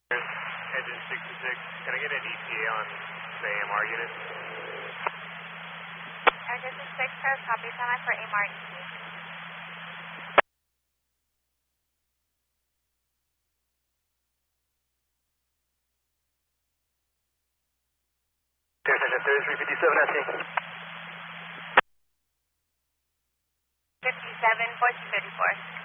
Engine 66, can I get an ETA on the AMR unit? Engine 66, Paris, copy, time for AMR ETA. Paris Engine 3357, SC. 57, voice 34.